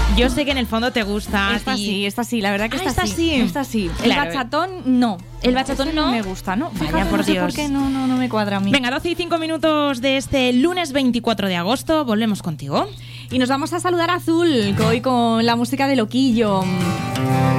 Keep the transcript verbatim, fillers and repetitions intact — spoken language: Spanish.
Yo sé que en el fondo te gusta. Esta ti. sí, esta sí, la verdad que Ah, esta, esta sí. sí. Esta sí. El Claro. bachatón, no. El bachatón Ese no. me gusta, ¿no? Vaya, Fíjate, por no sé Dios. por qué no, no, no me cuadra a mí. Venga, doce y cinco minutos de este lunes veinticuatro de agosto. Volvemos contigo. Y nos vamos a saludar a Azul, que hoy con la música de Loquillo.